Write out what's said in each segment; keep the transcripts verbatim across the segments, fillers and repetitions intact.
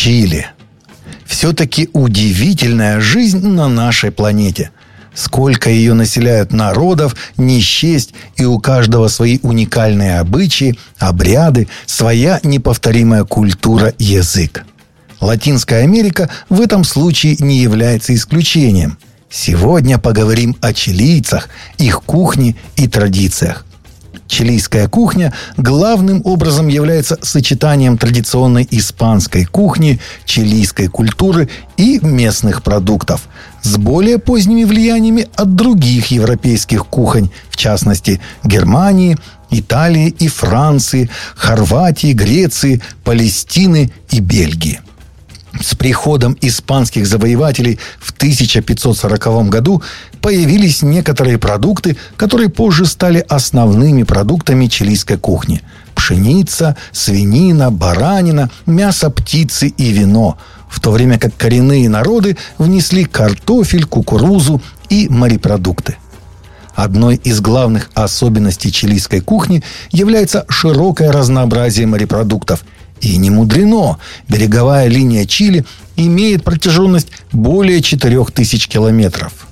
Чили. Все-таки удивительная жизнь на нашей планете. Сколько ее населяют народов, не счесть, и у каждого свои уникальные обычаи, обряды, своя неповторимая культура и язык. Латинская Америка в этом случае не является исключением. Сегодня поговорим о чилийцах, их кухне и традициях. Чилийская кухня главным образом является сочетанием традиционной испанской кухни, чилийской культуры и местных продуктов с более поздними влияниями от других европейских кухонь, в частности Германии, Италии и Франции, Хорватии, Греции, Палестины и Бельгии. С приходом испанских завоевателей в тысяча пятьсот сороковом году появились некоторые продукты, которые позже стали основными продуктами чилийской кухни. Пшеница, свинина, баранина, мясо птицы и вино. В то время как коренные народы внесли картофель, кукурузу и морепродукты. Одной из главных особенностей чилийской кухни является широкое разнообразие морепродуктов. И не мудрено, береговая линия Чили имеет протяженность более четырех тысяч километров.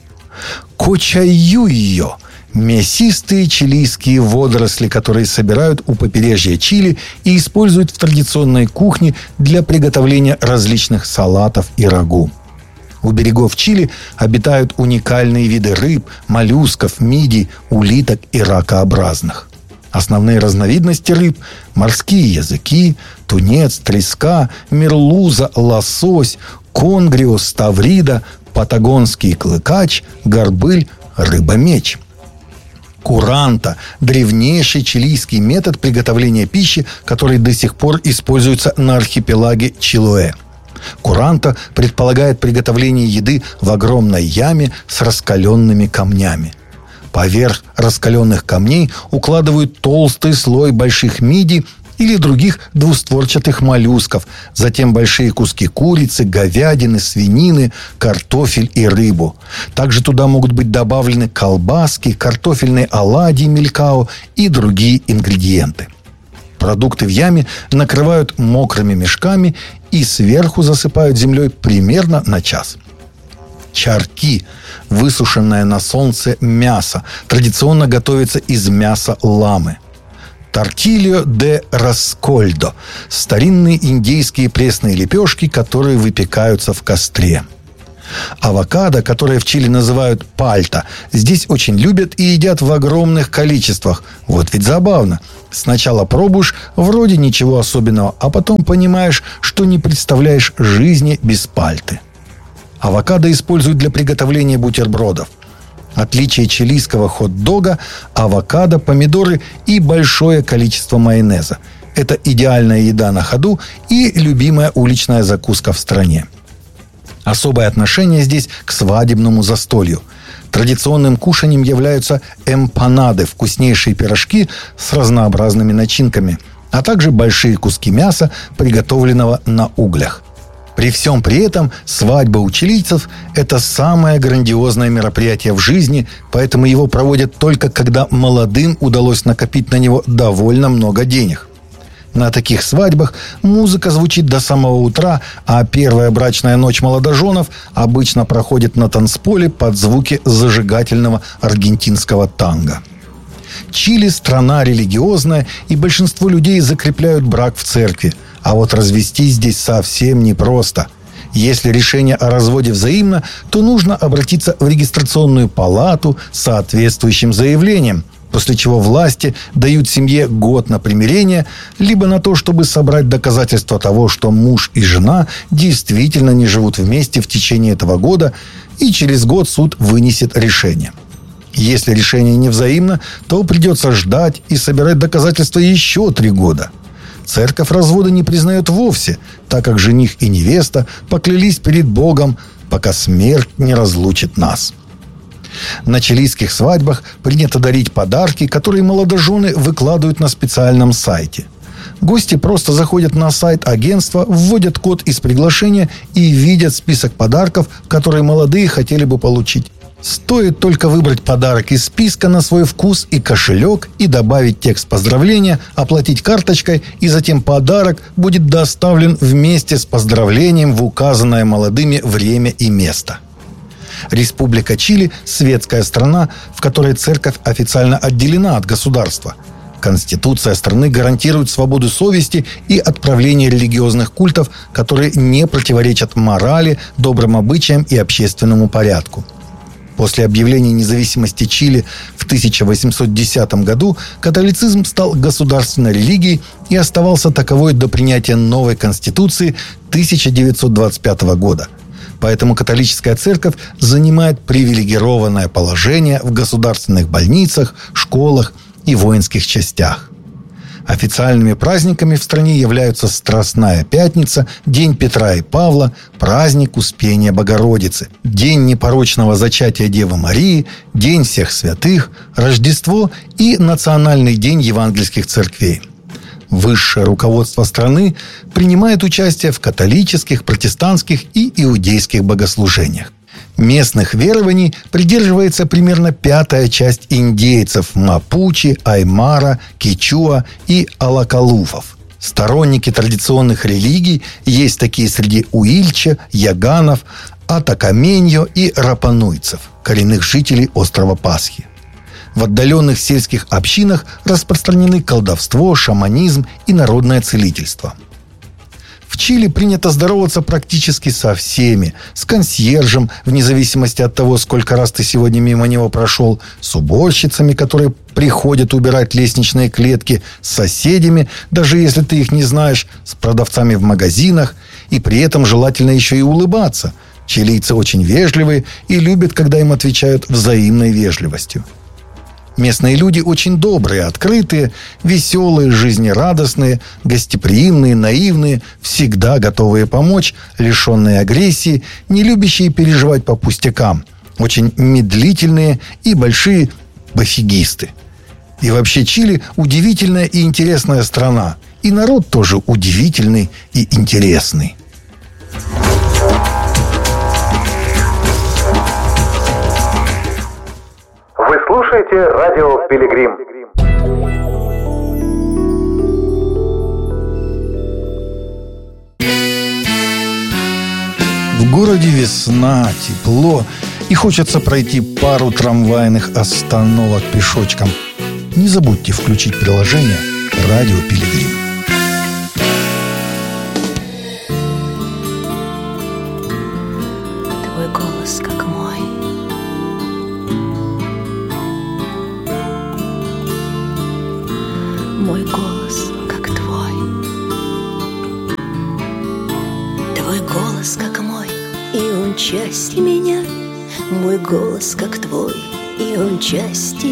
Кочайюйо – мясистые чилийские водоросли, которые собирают у побережья Чили и используют в традиционной кухне для приготовления различных салатов и рагу. У берегов Чили обитают уникальные виды рыб, моллюсков, мидий, улиток и ракообразных. Основные разновидности рыб – морские языки, тунец, треска, мерлуза, лосось, конгриус, ставрида, патагонский клыкач, горбыль, рыба-меч. Куранта – древнейший чилийский метод приготовления пищи, который до сих пор используется на архипелаге Чилуэ. Куранта предполагает приготовление еды в огромной яме с раскаленными камнями. Поверх раскаленных камней укладывают толстый слой больших мидий или других двустворчатых моллюсков, затем большие куски курицы, говядины, свинины, картофель и рыбу. Также туда могут быть добавлены колбаски, картофельные оладьи мелькао и другие ингредиенты. Продукты в яме накрывают мокрыми мешками и сверху засыпают землей примерно на час. Чарки – высушенное на солнце мясо. Традиционно готовится из мяса ламы. Тортильо де раскольдо – старинные индейские пресные лепешки, которые выпекаются в костре. Авокадо, которое в Чили называют пальта, здесь очень любят и едят в огромных количествах. Вот ведь забавно. Сначала пробуешь, вроде ничего особенного, а потом понимаешь, что не представляешь жизни без пальты. Авокадо используют для приготовления бутербродов. Отличие чилийского хот-дога – авокадо, помидоры и большое количество майонеза. Это идеальная еда на ходу и любимая уличная закуска в стране. Особое отношение здесь к свадебному застолью. Традиционным кушанием являются эмпанады – вкуснейшие пирожки с разнообразными начинками, а также большие куски мяса, приготовленного на углях. При всем при этом свадьба у чилийцев – это самое грандиозное мероприятие в жизни, поэтому его проводят только когда молодым удалось накопить на него довольно много денег. На таких свадьбах музыка звучит до самого утра, а первая брачная ночь молодоженов обычно проходит на танцполе под звуки зажигательного аргентинского танго. Чили – страна религиозная, и большинство людей закрепляют брак в церкви. А вот развестись здесь совсем непросто. Если решение о разводе взаимно, то нужно обратиться в регистрационную палату с соответствующим заявлением, после чего власти дают семье год на примирение, либо на то, чтобы собрать доказательства того, что муж и жена действительно не живут вместе в течение этого года, и через год суд вынесет решение. Если решение не взаимно, то придется ждать и собирать доказательства еще три года. Церковь развода не признает вовсе, так как жених и невеста поклялись перед Богом, пока смерть не разлучит нас. На чилийских свадьбах принято дарить подарки, которые молодожены выкладывают на специальном сайте. Гости просто заходят на сайт агентства, вводят код из приглашения и видят список подарков, которые молодые хотели бы получить. Стоит только выбрать подарок из списка на свой вкус и кошелек и добавить текст поздравления, оплатить карточкой, и затем подарок будет доставлен вместе с поздравлением в указанное молодыми время и место. Республика Чили – светская страна, в которой церковь официально отделена от государства. Конституция страны гарантирует свободу совести и отправление религиозных культов, которые не противоречат морали, добрым обычаям и общественному порядку. После объявления независимости Чили в тысяча восемьсот десятом году католицизм стал государственной религией и оставался таковой до принятия новой конституции тысяча девятьсот двадцать пятого года. Поэтому католическая церковь занимает привилегированное положение в государственных больницах, школах и воинских частях. Официальными праздниками в стране являются Страстная Пятница, День Петра и Павла, праздник Успения Богородицы, День непорочного зачатия Девы Марии, День всех святых, Рождество и Национальный день евангельских церквей. Высшее руководство страны принимает участие в католических, протестантских и иудейских богослужениях. Местных верований придерживается примерно пятая часть индейцев мапучи, аймара, кичуа и алакалуфов. Сторонники традиционных религий есть такие среди уильча, яганов, атакаменьо и рапануйцев, коренных жителей острова Пасхи. В отдаленных сельских общинах распространены колдовство, шаманизм и народное целительство. В Чили принято здороваться практически со всеми. С консьержем, вне зависимости от того, сколько раз ты сегодня мимо него прошел, с уборщицами, которые приходят убирать лестничные клетки, с соседями, даже если ты их не знаешь, с продавцами в магазинах. И при этом желательно еще и улыбаться. Чилийцы очень вежливые и любят, когда им отвечают взаимной вежливостью. Местные люди очень добрые, открытые, веселые, жизнерадостные, гостеприимные, наивные, всегда готовые помочь, лишенные агрессии, не любящие переживать по пустякам, очень медлительные и большие пофигисты. И вообще Чили удивительная и интересная страна. И народ тоже удивительный и интересный. Вы слушаете радио «Пилигрим». В городе весна, тепло, и хочется пройти пару трамвайных остановок пешочком. Не забудьте включить приложение «Радио Пилигрим». Твой голос как мой, мой голос как твой. Твой голос как мой, и он часть меня. Мой голос как твой, и он часть тебя.